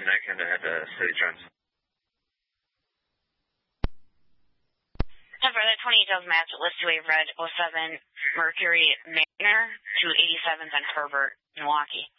Connecticut at steady trends. For the 28 match, list 2A red 07 Mercury Mariner, 287th on Herbert, Milwaukee.